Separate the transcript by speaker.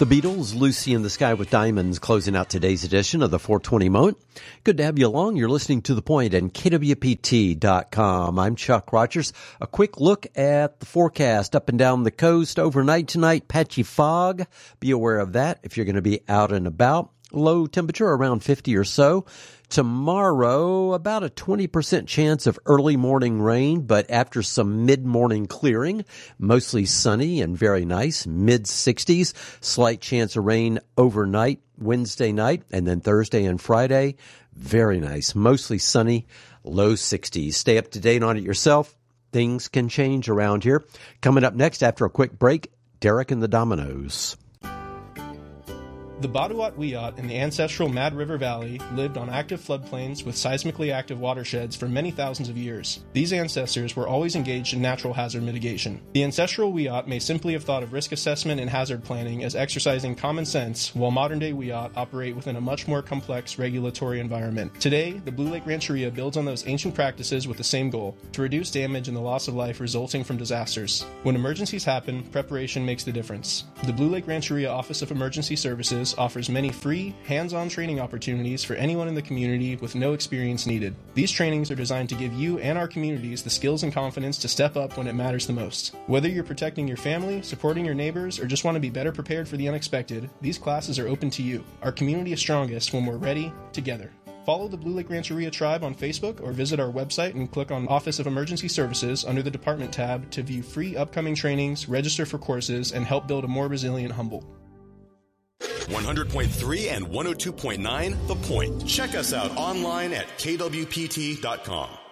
Speaker 1: The Beatles, Lucy in the Sky with Diamonds, closing out today's edition of the 420 Moment. Good to have you along. You're listening to The Point and KWPT.com. I'm Chuck Rogers. A quick look at the forecast up and down the coast overnight tonight. Patchy fog. Be aware of that if you're going to be out and about. Low temperature around 50 or so. Tomorrow, about a 20% chance of early morning rain, but after some mid-morning clearing, mostly sunny and very nice, mid-60s. Slight chance of rain overnight, Wednesday night, and then Thursday and Friday. Very nice, mostly sunny, low 60s. Stay up to date on it yourself. Things can change around here. Coming up next after a quick break, Derek and the Dominoes.
Speaker 2: The Batuat Wiyot in the ancestral Mad River Valley lived on active floodplains with seismically active watersheds for many thousands of years. These ancestors were always engaged in natural hazard mitigation. The ancestral Wiyot may simply have thought of risk assessment and hazard planning as exercising common sense, while modern-day Wiyot operate within a much more complex regulatory environment. Today, the Blue Lake Rancheria builds on those ancient practices with the same goal: to reduce damage and the loss of life resulting from disasters. When emergencies happen, preparation makes the difference. The Blue Lake Rancheria Office of Emergency Services offers many free, hands-on training opportunities for anyone in the community with no experience needed. These trainings are designed to give you and our communities the skills and confidence to step up when it matters the most. Whether you're protecting your family, supporting your neighbors, or just want to be better prepared for the unexpected, these classes are open to you. Our community is strongest when we're ready, together. Follow the Blue Lake Rancheria Tribe on Facebook or visit our website and click on Office of Emergency Services under the Department tab to view free upcoming trainings, register for courses, and help build a more resilient Humboldt.
Speaker 3: 100.3 and 102.9 The Point. Check us out online at kwpt.com.